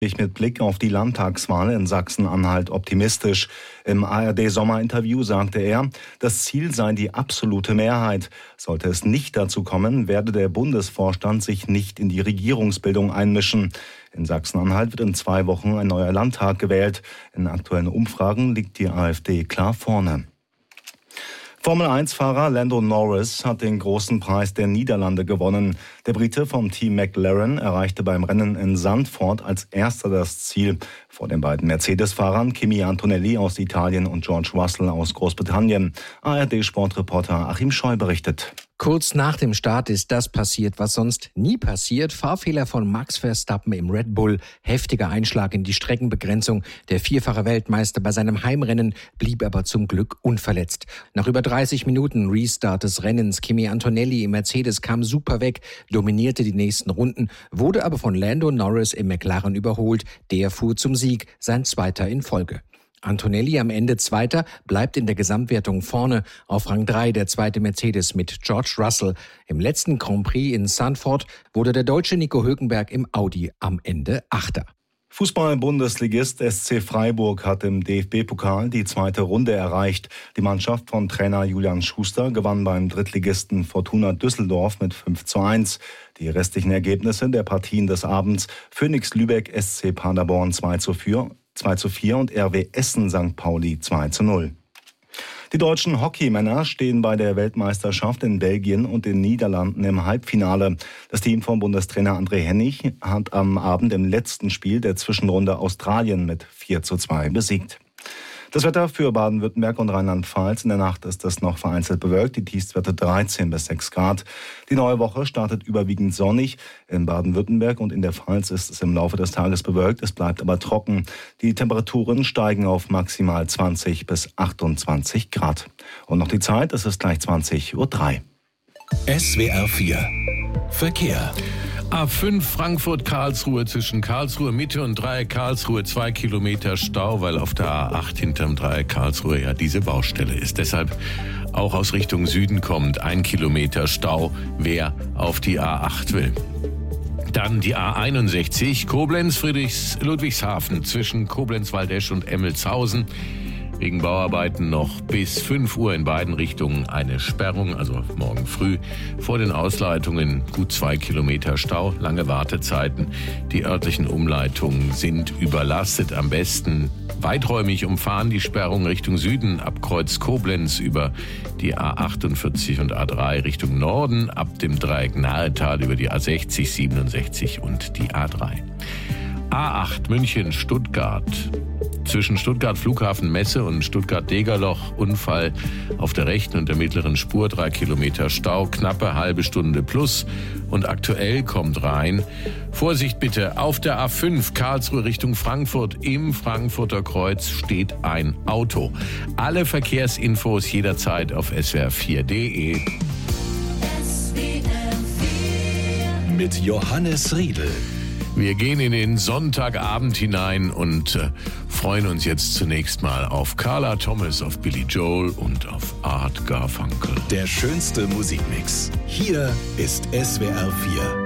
Ich mit Blick auf die Landtagswahl in Sachsen-Anhalt optimistisch. Im ARD-Sommerinterview sagte er, das Ziel sei die absolute Mehrheit. Sollte es nicht dazu kommen, werde der Bundesvorstand sich nicht in die Regierungsbildung einmischen. In Sachsen-Anhalt wird in 2 Wochen ein neuer Landtag gewählt. In aktuellen Umfragen liegt die AfD klar vorne. Formel-1-Fahrer Lando Norris hat den großen Preis der Niederlande gewonnen. Der Brite vom Team McLaren erreichte beim Rennen in Zandvoort als erster das Ziel. Vor den beiden Mercedes-Fahrern Kimi Antonelli aus Italien und George Russell aus Großbritannien. ARD-Sportreporter Achim Scheu berichtet. Kurz nach dem Start ist das passiert, was sonst nie passiert. Fahrfehler von Max Verstappen im Red Bull, heftiger Einschlag in die Streckenbegrenzung. Der vierfache Weltmeister bei seinem Heimrennen blieb aber zum Glück unverletzt. Nach über 30 Minuten Restart des Rennens, Kimi Antonelli im Mercedes kam super weg, dominierte die nächsten Runden, wurde aber von Lando Norris im McLaren überholt. Der fuhr zum Sieg, sein zweiter in Folge. Antonelli am Ende Zweiter, bleibt in der Gesamtwertung vorne. Auf Rang 3 der zweite Mercedes mit George Russell. Im letzten Grand Prix in Zandvoort wurde der deutsche Nico Hülkenberg im Audi am Ende Achter. Fußball-Bundesligist SC Freiburg hat im DFB-Pokal die 2. Runde erreicht. Die Mannschaft von Trainer Julian Schuster gewann beim Drittligisten Fortuna Düsseldorf mit 5:1. Die restlichen Ergebnisse der Partien des Abends: Phoenix Lübeck SC Paderborn 2:4 und RW Essen St. Pauli 2:0. Die deutschen Hockeymänner stehen bei der Weltmeisterschaft in Belgien und den Niederlanden im Halbfinale. Das Team von Bundestrainer André Hennig hat am Abend im letzten Spiel der Zwischenrunde Australien mit 4:2 besiegt. Das Wetter für Baden-Württemberg und Rheinland-Pfalz: in der Nacht ist es noch vereinzelt bewölkt, die Tiefstwerte 13 bis 6 Grad. Die neue Woche startet überwiegend sonnig. In Baden-Württemberg und in der Pfalz ist es im Laufe des Tages bewölkt, es bleibt aber trocken. Die Temperaturen steigen auf maximal 20 bis 28 Grad. Und noch die Zeit, es ist gleich 20:03 Uhr. SWR 4 Verkehr. A5 Frankfurt-Karlsruhe zwischen Karlsruhe Mitte und Dreieck Karlsruhe 2 Kilometer Stau, weil auf der A8 hinterm Dreieck Karlsruhe ja diese Baustelle ist. Deshalb auch aus Richtung Süden kommt 1 Kilometer Stau, wer auf die A8 will. Dann die A61 Koblenz-Ludwigshafen zwischen Koblenz-Waldesch und Emmelshausen. Wegen Bauarbeiten noch bis 5 Uhr in beiden Richtungen eine Sperrung, also morgen früh. Vor den Ausleitungen gut 2 Kilometer Stau, lange Wartezeiten. Die örtlichen Umleitungen sind überlastet. Am besten weiträumig umfahren, die Sperrung Richtung Süden ab Kreuz Koblenz über die A48 und A3 Richtung Norden, ab dem Dreieck Nahetal über die A60, 67 und die A3. A8 München-Stuttgart. Zwischen Stuttgart Flughafen Messe und Stuttgart Degerloch Unfall auf der rechten und der mittleren Spur, 3 Kilometer Stau, knappe halbe Stunde plus. Und aktuell kommt rein: Vorsicht bitte, auf der A5 Karlsruhe Richtung Frankfurt im Frankfurter Kreuz steht ein Auto. Alle Verkehrsinfos jederzeit auf swr4.de. Mit Johannes Riedl. Wir gehen in den Sonntagabend hinein und freuen uns jetzt zunächst mal auf Carla Thomas, auf Billy Joel und auf Art Garfunkel. Der schönste Musikmix. Hier ist SWR 4.